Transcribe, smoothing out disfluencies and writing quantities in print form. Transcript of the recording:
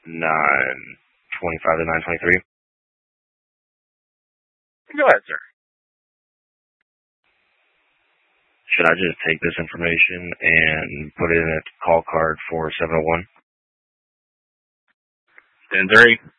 925 to 923. Go ahead, sir. Should I just take this information and put it in a call card for 701? 10-3.